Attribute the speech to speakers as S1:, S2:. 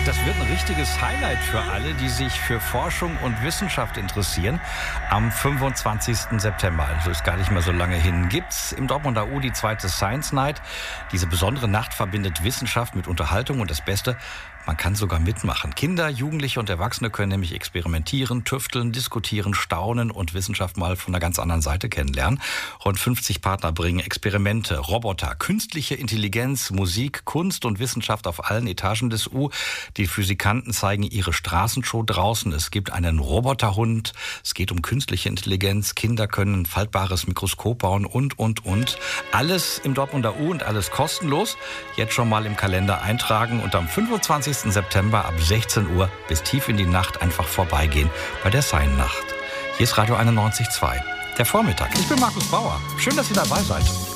S1: Das wird ein richtiges Highlight für alle, die sich für Forschung und Wissenschaft interessieren. Am 25. September, also ist gar nicht mehr so lange hin, gibt's im Dortmunder U die zweite Science Night. Diese besondere Nacht verbindet Wissenschaft mit Unterhaltung und das Beste, man kann sogar mitmachen. Kinder, Jugendliche und Erwachsene können nämlich experimentieren, tüfteln, diskutieren, staunen und Wissenschaft mal von einer ganz anderen Seite kennenlernen. Rund 50 Partner bringen Experimente, Roboter, künstliche Intelligenz, Musik, Kunst und Wissenschaft auf allen Etagen des U. Die Physikanten zeigen ihre Straßenshow draußen. Es gibt einen Roboterhund. Es geht um künstliche Intelligenz. Kinder können ein faltbares Mikroskop bauen und. Alles im Dortmunder U und alles kostenlos. Jetzt schon mal im Kalender eintragen und am 25. September ab 16 Uhr bis tief in die Nacht einfach vorbeigehen bei der Science-Nacht. Hier ist Radio 91.2. Der Vormittag. Ich bin Markus Bauer. Schön, dass Sie dabei seid.